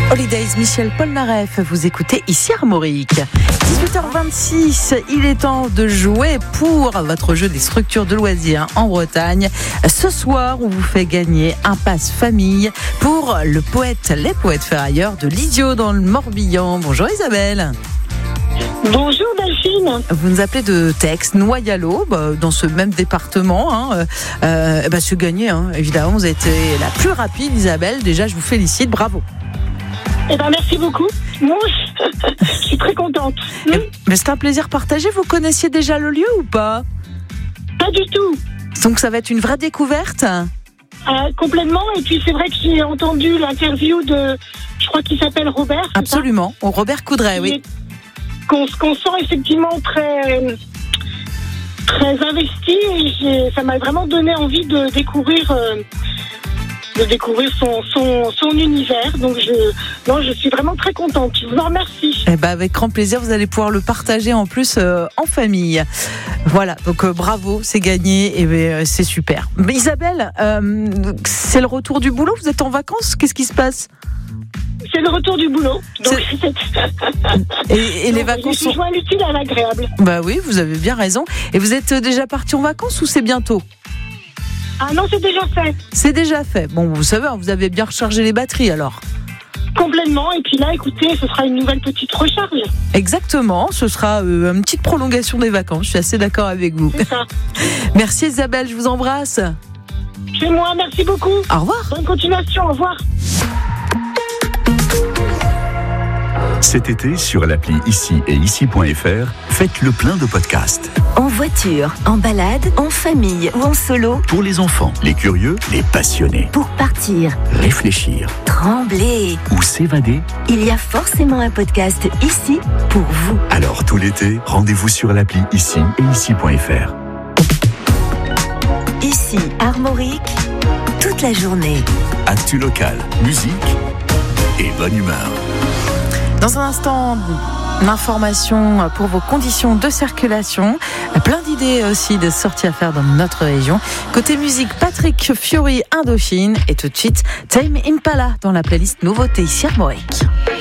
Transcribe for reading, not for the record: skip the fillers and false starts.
Holidays, Michel Polnareff, vous écoutez ici Armorique. 18h26, il est temps de jouer pour votre jeu des structures de loisirs en Bretagne. Ce soir, on vous fait gagner un pass famille pour les poètes ferrailleurs de l'Idiot dans le Morbihan. Bonjour Isabelle. Bonjour Delphine. Vous nous appelez de Tex, Noyalo, dans ce même département. C'est gagné, évidemment. Vous avez été la plus rapide, Isabelle. Déjà, je vous félicite, bravo. Merci beaucoup. Moi, je suis très contente. Mais c'est un plaisir partagé. Vous connaissiez déjà le lieu ou pas ? Pas du tout. Donc ça va être une vraie découverte ? Complètement. Et puis c'est vrai que j'ai entendu l'interview de, je crois qu'il s'appelle Robert. Absolument. Robert Coudray, oui. Qu'on sent effectivement très investi. Et ça m'a vraiment donné envie de découvrir son univers. Donc je suis vraiment très contente. Je vous en remercie. Avec grand plaisir, vous allez pouvoir le partager en plus en famille. Voilà, donc bravo, c'est gagné et c'est super. Mais Isabelle, c'est le retour du boulot, vous êtes en vacances, qu'est-ce qui se passe ? C'est le retour du boulot. Donc et les vacances sont joint l'utile à l'agréable. Bah oui, vous avez bien raison. Et vous êtes déjà parti en vacances ou c'est bientôt ? Ah non, c'est déjà fait. C'est déjà fait. Bon, vous savez, vous avez bien rechargé les batteries alors. Complètement. Et puis là, écoutez, ce sera une nouvelle petite recharge. Exactement. Ce sera une petite prolongation des vacances. Je suis assez d'accord avec vous. C'est ça. Merci Isabelle, je vous embrasse. C'est moi, merci beaucoup. Au revoir. Bonne continuation, au revoir. Cet été, sur l'appli Ici et Ici.fr, faites le plein de podcasts. En voiture, en balade, en famille ou en solo. Pour les enfants, les curieux, les passionnés. Pour partir, réfléchir, trembler ou s'évader. Il y a forcément un podcast ici pour vous. Alors tout l'été, rendez-vous sur l'appli Ici et Ici.fr. Ici, Armorique, toute la journée. Actu local, musique et bonne humeur. Dans un instant, l'information pour vos conditions de circulation. Plein d'idées aussi de sorties à faire dans notre région. Côté musique, Patrick Fiori, Indochine. Et tout de suite, Tame Impala dans la playlist Nouveauté ici Armorique.